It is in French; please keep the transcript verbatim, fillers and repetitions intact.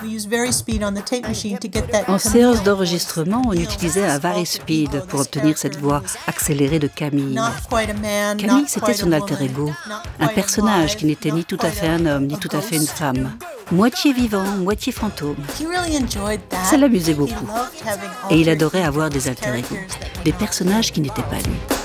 En séance d'enregistrement, on utilisait un Varispeed pour obtenir cette voix accélérée de Camille. Camille, c'était son alter ego, un personnage qui n'était ni tout à fait un homme, ni tout à fait une femme. Moitié vivant, moitié fantôme. Ça l'amusait beaucoup. Et il adorait avoir des alter ego, des personnages qui n'étaient pas lui.